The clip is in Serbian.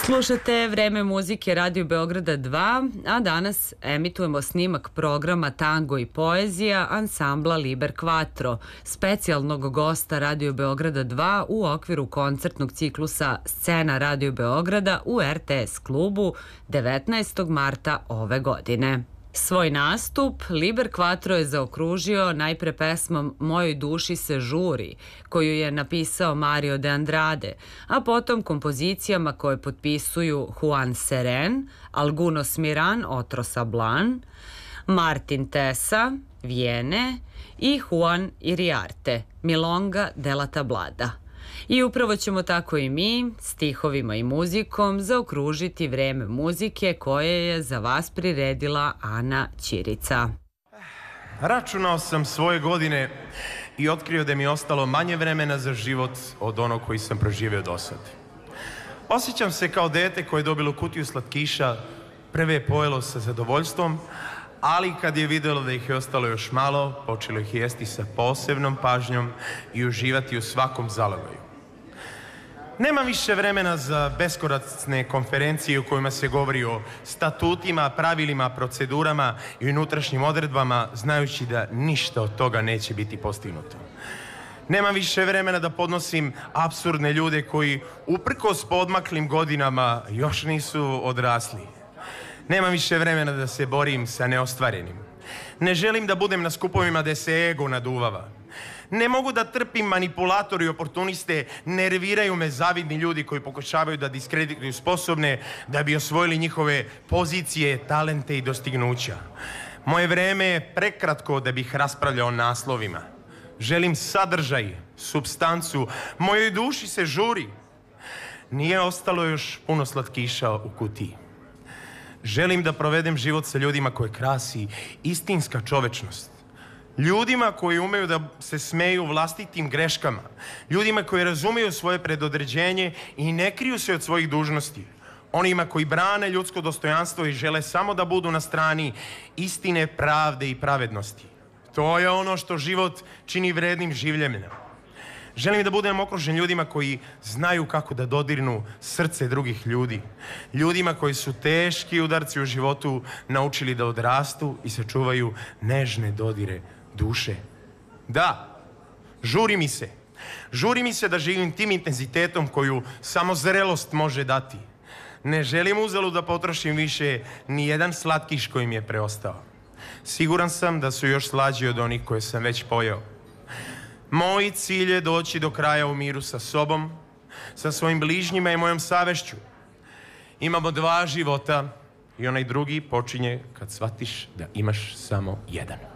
Slušate Vreme muzike Radio Beograda 2, a danas emitujemo snimak programa Tango i poezija ansambla Liber Quattro, specijalnog gosta Radio Beograda 2 u okviru koncertnog ciklusa Scena Radio Beograda u RTS klubu 19. marta ove godine. Svoj nastup Liber Quattro je zaokružio najpre pesmom Mojoj duši se žuri, koju je napisao Mario de Andrade, a potom kompozicijama koje potpisuju Juan Seren, Algunos Miran, Otro Sablan, Martin Tesa, Viene i Juan Iriarte, Milonga de la Tablada. I upravo ćemo tako i mi, stihovima i muzikom, zaokružiti vreme muzike koje je za vas priredila Ana Ćirica. Računao sam svoje godine i otkrio da mi je ostalo manje vremena za život od onog koji sam proživio do sad. Osjećam se kao dete koje je dobilo kutiju slatkiša, prve je pojelo sa zadovoljstvom, ali kad je vidjelo da ih je ostalo još malo, počelo ih jesti sa posebnom pažnjom i uživati u svakom zalogaju. Nema više vremena za beskorisne konferencije u kojima se govori o statutima, pravilima, procedurama i unutrašnjim odredbama, znajući da ništa od toga neće biti postignuto. Nema više vremena da podnosim apsurdne ljude koji, uprkos poodmaklim godinama, još nisu odrasli. Nema više vremena da se borim sa neostvarenim. Ne želim da budem na skupovima gde se ego naduvava. Ne mogu da trpim manipulatori i oportuniste, nerviraju me zavidni ljudi koji pokušavaju da diskredituju sposobne da bi osvojili njihove pozicije, talente i dostignuća. Moje vreme je prekratko da bih raspravljao o naslovima. Želim sadržaj, supstancu, mojoj duši se žuri. Nije ostalo još puno slatkiša u kutiji. Želim da provedem život sa ljudima koje krasi istinska čovečnost. Ljudima koji umeju da se smeju vlastitim greškama. Ljudima koji razumeju svoje predodređenje i ne kriju se od svojih dužnosti. Onima koji brane ljudsko dostojanstvo i žele samo da budu na strani istine, pravde i pravednosti. To je ono što život čini vrednim življenjem. Želim da budem okružen ljudima koji znaju kako da dodirnu srce drugih ljudi. Ljudima koji su teški udarci u životu naučili da odrastu i sačuvaju nežne dodire duše. Da, žuri mi se. Žuri mi se da živim tim intenzitetom koju samo zrelost može dati. Ne želim uzalud da potrošim više ni jedan slatkiš koji mi je preostao. Siguran sam da su još slađi od onih koje sam već pojeo. Moj cilj je doći do kraja u miru sa sobom, sa svojim bližnjima i mojom savešću. Imamo dva života i onaj drugi počinje kad shvatiš da imaš samo jedan.